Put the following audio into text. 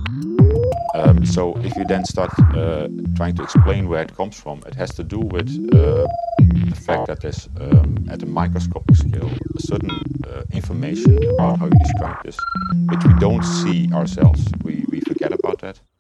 So if you then start trying to explain where it comes from, it has to do with the fact that there's, at a microscopic scale, a certain information about how you describe this, which we don't see ourselves. We forget about that.